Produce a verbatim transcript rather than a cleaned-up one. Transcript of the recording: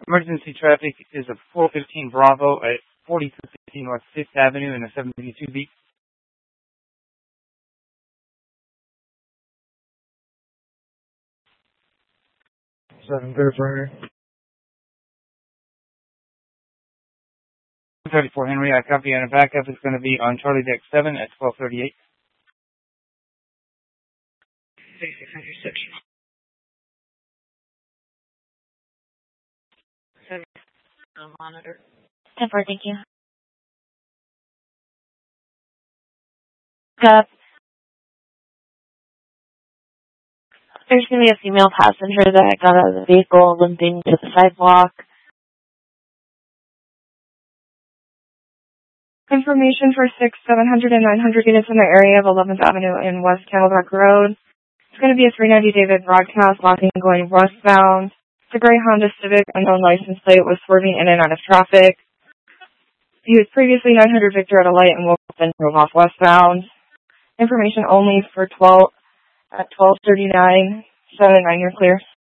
Emergency traffic is a four fifteen Bravo at forty-two fifteen North fifth Avenue in a seventy-two B. seven thirty-four. thirty-four Henry, I copy, and a backup is going to be on Charlie Deck seven at twelve thirty-eight. thirty-six hundred six. seven. On monitor. ten four, thank you. Up. There's going to be a female passenger that got out of the vehicle limping to the sidewalk. Information for six, seven hundred, and nine hundred units in the area of eleventh Avenue and West Camelback Road. It's going to be a three ninety David broadcast, walking and going westbound. It's a gray Honda Civic, unknown license plate, was swerving in and out of traffic. He was previously nine hundred Victor at a light and woke up and drove off westbound. Information only for twelve at twelve thirty-nine. seven and nine, you're clear.